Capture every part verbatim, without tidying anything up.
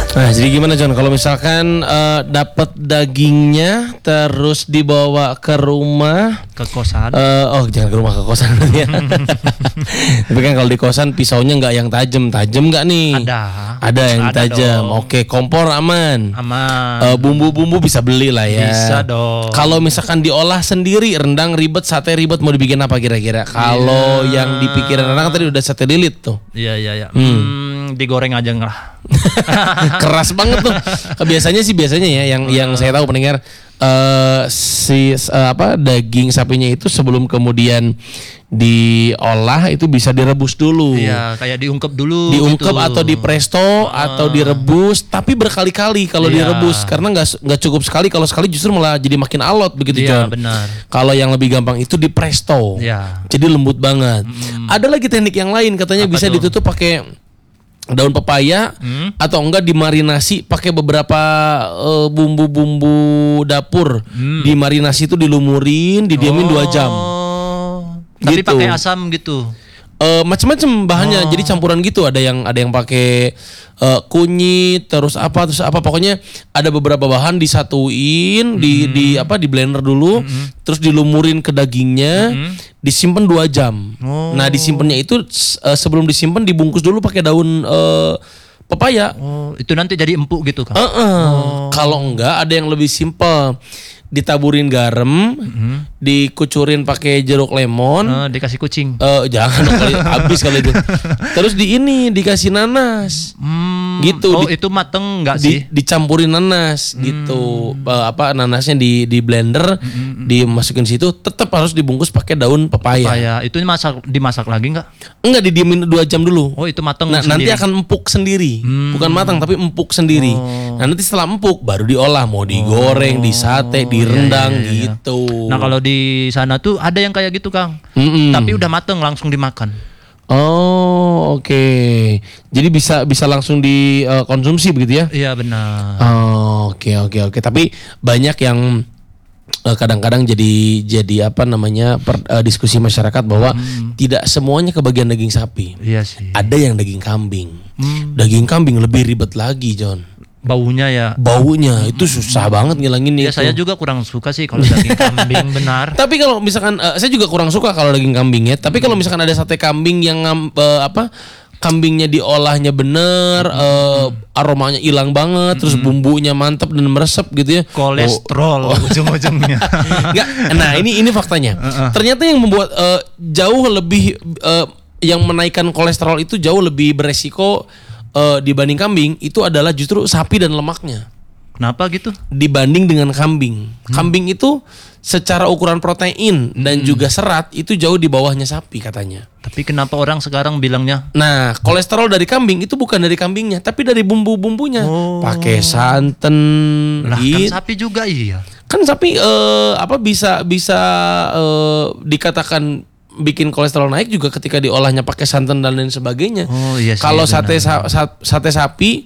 Nah, jadi gimana John kalau misalkan uh, dapat dagingnya terus dibawa ke rumah ke kosan? Uh, oh, jangan ke rumah, ke kosan ya. Tapi kan kalau di kosan pisaunya nggak yang tajam, tajam nggak nih? Ada. Ada yang tajam. Oke, kompor aman. Aman. Uh, bumbu-bumbu bisa beli lah ya. Bisa dong. Kalau misalkan diolah sendiri, rendang ribet, sate ribet, mau dibikin apa kira-kira? Kalau yeah. yang dipikirin rendang tadi udah sate lilit tuh. Iya iya iya. Hmm. Hmm, digoreng aja nggak? Keras banget tuh. Biasanya sih biasanya ya yang uh. yang saya tahu pendengar uh, si uh, apa daging sapinya itu sebelum kemudian diolah itu bisa direbus dulu. Iya, kayak diungkep dulu. Diungkep gitu. Atau di presto uh. atau direbus, tapi berkali-kali kalau iya. direbus karena nggak nggak cukup sekali, kalau sekali justru malah jadi makin alot begitu Iya, John. benar. Kalau yang lebih gampang itu di presto. Iya. Jadi lembut banget. Hmm. Ada lagi teknik yang lain katanya. Apa bisa tuh? Ditutup pakai daun pepaya hmm? atau enggak dimarinasi pakai beberapa uh, bumbu-bumbu dapur. Hmm. Dimarinasi itu dilumurin, didiamin dua oh. jam. Tapi gitu. Pakai asam gitu. Uh, macam-macam bahannya, oh. jadi campuran gitu. Ada yang ada yang pakai uh, kunyit, terus apa terus apa pokoknya ada beberapa bahan disatuin, mm-hmm. di di apa di blender dulu, mm-hmm. terus dilumurin ke dagingnya, mm-hmm. disimpan dua jam. Oh. Nah disimpannya itu uh, sebelum disimpan dibungkus dulu pakai daun uh, pepaya. Oh, itu nanti jadi empuk gitu kan? Uh-uh. Oh. Kalau enggak ada yang lebih simpel. Ditaburin garam, mm-hmm. dikucurin pakai jeruk lemon, uh, dikasih kucing. Uh, jangan kali habis kali itu. Terus di ini dikasih nanas, hmm, gitu. Oh di, itu mateng nggak di, sih? Dicampurin nanas, hmm. gitu. Uh, apa nanasnya di di blender, hmm. dimasukin situ. Tetap harus dibungkus pakai daun pepaya. Pepaya itu masak dimasak lagi nggak? Enggak, didiemin dua jam dulu. Oh itu mateng. Nah, nanti akan empuk sendiri, hmm. bukan matang tapi empuk sendiri. Oh. Nah nanti setelah empuk baru diolah, mau digoreng, oh. disate, di rendang iya, iya, iya. gitu. Nah kalau di sana tuh ada yang kayak gitu Kang, mm-mm. tapi udah mateng langsung dimakan. Oh oke, okay. Jadi bisa bisa langsung dikonsumsi uh, begitu ya? Iya benar. Oh oke okay, oke okay, oke. Okay. Tapi banyak yang uh, kadang-kadang jadi jadi apa namanya per, uh, diskusi masyarakat bahwa hmm. tidak semuanya kebagian daging sapi. Iya sih. Ada yang daging kambing. Hmm. Daging kambing lebih ribet lagi John. Baunya ya. Baunya itu susah hmm. banget ngilangin ya, itu. Saya juga kurang suka sih kalau daging kambing benar. Tapi kalau misalkan uh, saya juga kurang suka kalau daging kambing ya. Tapi kalau misalkan ada sate kambing yang uh, apa kambingnya diolahnya bener, hmm. uh, aromanya hilang banget, hmm. terus bumbunya mantap dan meresap gitu ya. Kolesterol oh. ujung-ujungnya. Nggak, nah ini ini faktanya. Uh-uh. Ternyata yang membuat uh, jauh lebih uh, yang menaikkan kolesterol itu jauh lebih beresiko Uh, dibanding kambing itu adalah justru sapi dan lemaknya. Kenapa gitu? Dibanding dengan kambing. Hmm. Kambing itu secara ukuran protein dan hmm. juga serat itu jauh di bawahnya sapi katanya. Tapi kenapa orang sekarang bilangnya? Nah, kolesterol dari kambing itu bukan dari kambingnya, tapi dari bumbu-bumbunya. Oh. Pakai santan. Lah gitu. Kan sapi juga iya. Kan sapi uh, apa bisa bisa uh, dikatakan bikin kolesterol naik juga ketika diolahnya pakai santan dan lain sebagainya. Oh iya sih. Kalau sate sa- sa- sate sapi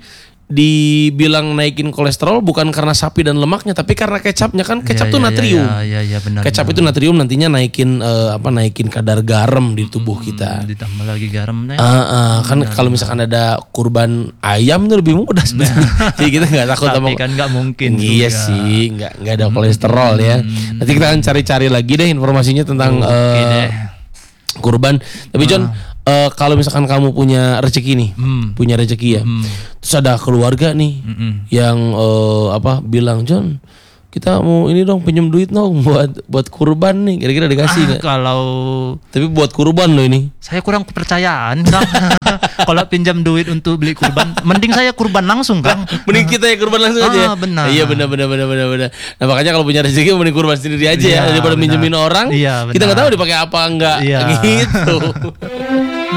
dibilang naikin kolesterol bukan karena sapi dan lemaknya, tapi karena kecapnya kan kecap ya, tuh ya, natrium. Iya iya ya, benar. Kecap benar. itu natrium nantinya naikin uh, apa naikin kadar garam di tubuh hmm, kita. Ditambah lagi garamnya. Uh, uh, kan kalau misalkan ada kurban ayam itu lebih mudah sebenarnya. Jadi kita nggak takut sama. Tapi kan nggak mungkin. Iya juga. Sih, nggak nggak ada kolesterol hmm, ya. Nanti kita akan cari-cari lagi deh informasinya tentang. Oh, uh, okay kurban. Tapi John, uh. uh, kalau misalkan kamu punya rezeki nih, hmm. punya rezeki ya, hmm. terus ada keluarga nih hmm. yang uh, apa bilang John, kita mau ini dong pinjam duit dong buat buat kurban nih, kira-kira dikasih nggak? Ah, kalau tapi buat kurban loh ini. Saya kurang kepercayaan Kang. Kalau pinjam duit untuk beli kurban, mending saya kurban langsung Kang. Mending kita ya kurban langsung ah, aja. Benar. Iya benar benar benar benar benar. Nah makanya kalau punya rezeki mending kurban sendiri aja ya, ya daripada benar. Minjemin orang. Iya, kita nggak tahu dipakai apa enggak. Iya. Gitu.